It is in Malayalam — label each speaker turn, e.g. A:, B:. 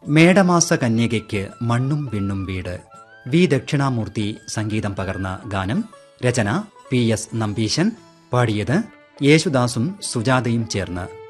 A: മേടമാസ കന്യകയ്ക്ക് മണ്ണും വിണ്ണും വീട്. വി ദക്ഷിണാമൂർത്തി സംഗീതം പകർന്ന ഗാനം. രചന PS നമ്പീശൻ. പാടിയത് യേശുദാസും സുജാതയും ചേർന്ന്.